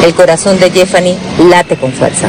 El corazón de Jeffany late con fuerza.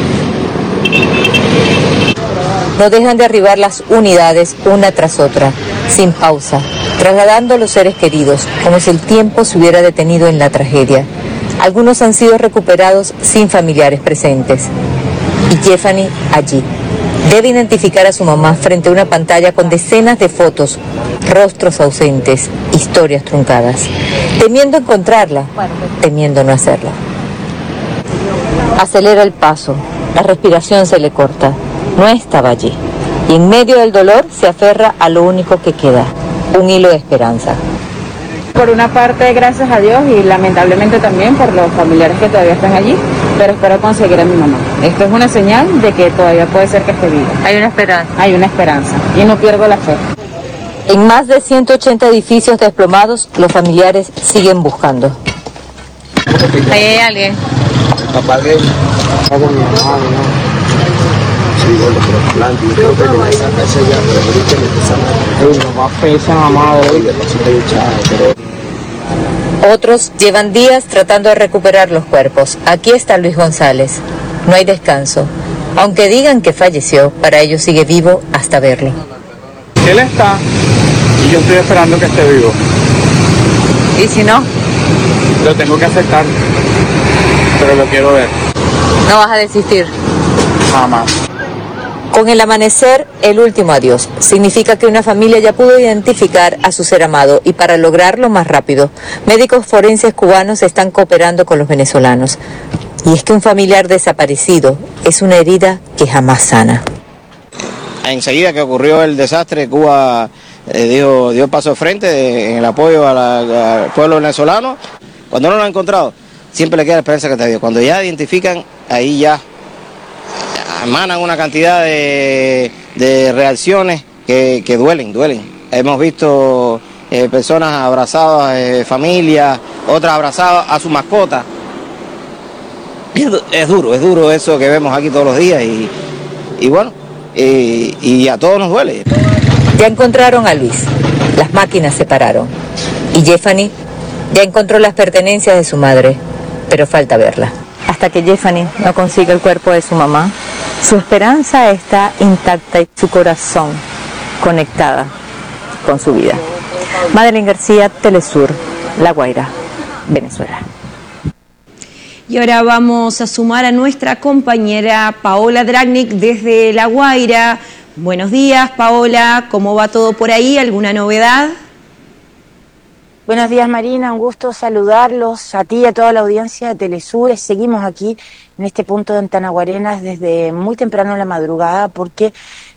No dejan de arribar las unidades una tras otra, sin pausa, trasladando a los seres queridos, como si el tiempo se hubiera detenido en la tragedia. Algunos han sido recuperados sin familiares presentes. Y Jeffany allí. Debe identificar a su mamá frente a una pantalla con decenas de fotos, rostros ausentes, historias truncadas. Temiendo encontrarla, temiendo no hacerlo. Acelera el paso, la respiración se le corta. No estaba allí. Y en medio del dolor se aferra a lo único que queda, un hilo de esperanza. Por una parte, gracias a Dios y lamentablemente también por los familiares que todavía están allí, pero espero conseguir a mi mamá. Esto es una señal de que todavía puede ser que esté viva. Hay una esperanza. Hay una esperanza y no pierdo la fe. En más de 180 edificios desplomados, los familiares siguen buscando. Ahí hay alguien. Papá de Otros llevan días tratando de recuperar los cuerpos. Aquí está Luis González. No hay descanso. Aunque digan que falleció, para ellos sigue vivo hasta verlo. Él está y yo estoy esperando que esté vivo. ¿Y si no? Lo tengo que aceptar, pero lo quiero ver. No vas a desistir. Jamás. Con el amanecer, el último adiós. Significa que una familia ya pudo identificar a su ser amado y para lograrlo más rápido, médicos forenses cubanos están cooperando con los venezolanos. Y es que un familiar desaparecido es una herida que jamás sana. Enseguida que ocurrió el desastre, Cuba dio paso de frente en el apoyo al pueblo venezolano. Cuando no lo han encontrado, siempre le queda la esperanza que te dio. Cuando ya identifican, ahí ya emanan una cantidad de reacciones que duelen. Hemos visto personas abrazadas, familias, otras abrazadas a su mascota. Es duro eso que vemos aquí todos los días y bueno, y a todos nos duele. Ya encontraron a Luis, las máquinas se pararon. Y Jeffany ya encontró las pertenencias de su madre, pero falta verla. Hasta que Jeffany no consiga el cuerpo de su mamá, su esperanza está intacta y su corazón conectada con su vida. Madeline García, Telesur, La Guaira, Venezuela. Y ahora vamos a sumar a nuestra compañera Paola Dragnik desde La Guaira. Buenos días, Paola, ¿cómo va todo por ahí? ¿Alguna novedad? Buenos días, Marina, un gusto saludarlos a ti y a toda la audiencia de Telesur. Seguimos aquí en este punto de Antanaguarenas desde muy temprano en la madrugada porque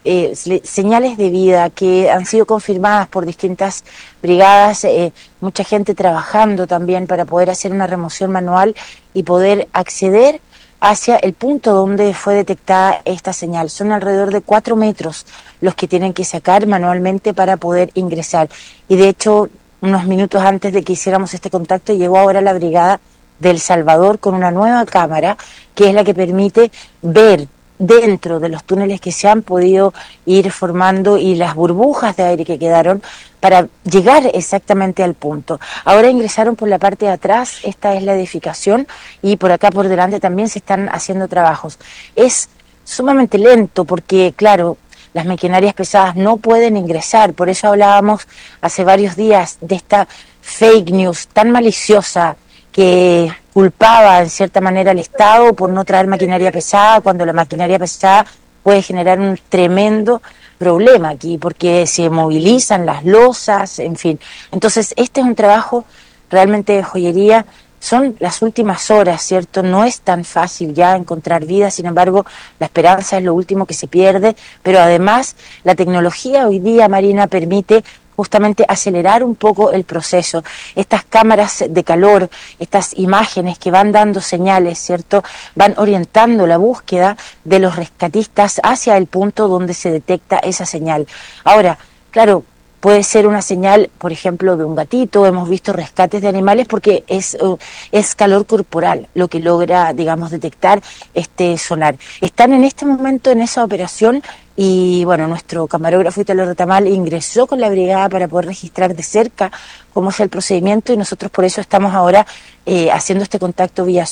señales de vida que han sido confirmadas por distintas brigadas, mucha gente trabajando también para poder hacer una remoción manual y poder acceder hacia el punto donde fue detectada esta señal. Son alrededor de 4 metros los que tienen que sacar manualmente para poder ingresar. Y de hecho, unos minutos antes de que hiciéramos este contacto, llegó ahora la brigada de El Salvador con una nueva cámara que es la que permite ver dentro de los túneles que se han podido ir formando y las burbujas de aire que quedaron para llegar exactamente al punto. Ahora ingresaron por la parte de atrás, esta es la edificación, y por acá por delante también se están haciendo trabajos. Es sumamente lento porque, claro, las maquinarias pesadas no pueden ingresar, por eso hablábamos hace varios días de esta fake news tan maliciosa que culpaba en cierta manera al Estado por no traer maquinaria pesada, cuando la maquinaria pesada puede generar un tremendo problema aquí, porque se movilizan las losas, en fin. Entonces, este es un trabajo realmente de joyería. Son las últimas horas, ¿cierto? No es tan fácil ya encontrar vida, sin embargo, la esperanza es lo último que se pierde, pero además la tecnología hoy día, Marina, permite justamente acelerar un poco el proceso. Estas cámaras de calor, estas imágenes que van dando señales, ¿cierto? Van orientando la búsqueda de los rescatistas hacia el punto donde se detecta esa señal. Ahora, claro, puede ser una señal, por ejemplo, de un gatito. Hemos visto rescates de animales porque es calor corporal lo que logra, digamos, detectar este sonar. Están en este momento en esa operación y, bueno, nuestro camarógrafo Italo Retamal ingresó con la brigada para poder registrar de cerca cómo es el procedimiento y nosotros por eso estamos ahora haciendo este contacto vía